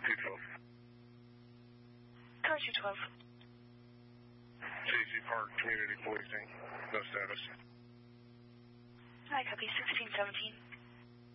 212. Car 212. JC Park Community Policing. No status. Hi, copy 1617.